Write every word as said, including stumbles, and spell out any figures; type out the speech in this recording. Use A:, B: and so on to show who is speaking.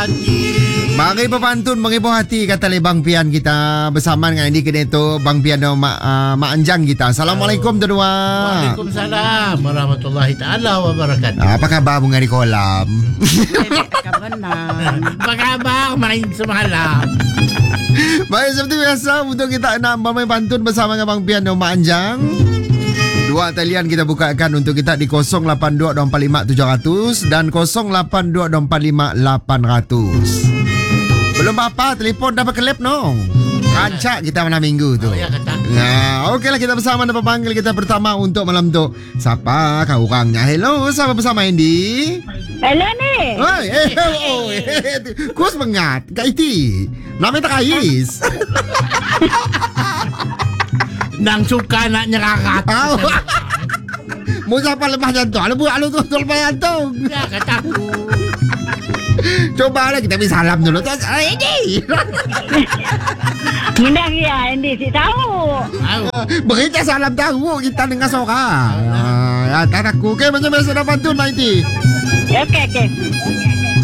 A: hati.
B: Mari pepantun, mari buah hati kata le Bang Pian kita bersama dengan ini kena tu Bang Pian dan Mak uh, Mak Anjang kita. Assalamualaikum tuan-tuan.
A: Waalaikumsalam warahmatullahi taala wabarakatuh.
B: Apa khabar bunga di kolam?
A: Apa khabar main semalam?
B: Baik, seperti biasa untuk kita nak bermain pantun bersama dengan Bang Pian dan Mak Anjang. Dua talian kita bukakan untuk kita di kosong lapan dua dua empat lima tujuh kosong kosong dan kosong lapan dua dua empat lima lapan kosong. Belum apa, telefon dapat kelip no. Kancak kita malam minggu tu.
A: Oh, ya kata.
B: Nah, okeylah kita bersama dan pemanggil kita pertama untuk malam tu. Siapa kau orangnya? Hello, siapa bersama Andy?
C: Hello ni.
B: Oi, eh, oh, eh, kus mengat. Kak Iti. Namanya tak Ais.
A: Nang suka nak nyerarat.
B: Au. Mau siapa lemah jantung? Alu alu tu lemah jantung.
A: Ya kataku.
B: Coba lah kita beri salam dulu. Terus, Andy.
C: Menang ya Andy si tahu.
B: Beri je salam tahu kita dengan seorang. Ah, ya, tak aku. Okey, macam biasa dah pantun, Maiti.
C: Okey okey.